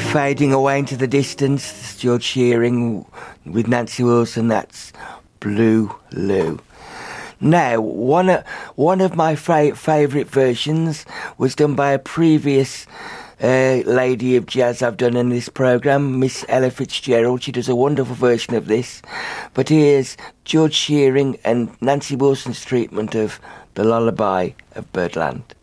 Fading away into the distance, George Shearing with Nancy Wilson, that's Blue Lou. Now, one of my favourite versions was done by a previous lady of jazz I've done in this programme, Miss Ella Fitzgerald. She does a wonderful version of this. But here's George Shearing and Nancy Wilson's treatment of The Lullaby of Birdland.